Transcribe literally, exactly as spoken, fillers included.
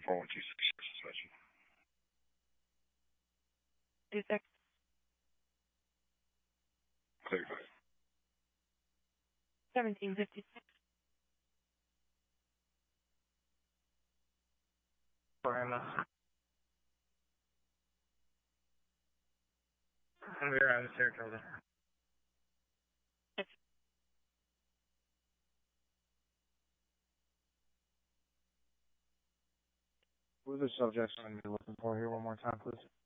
four one two six suspension. Two six. Clear five. Seventeen fifty six. Burma. And we are out of Saratoga. Who are the subjects I'm going to be looking for here one more time, please?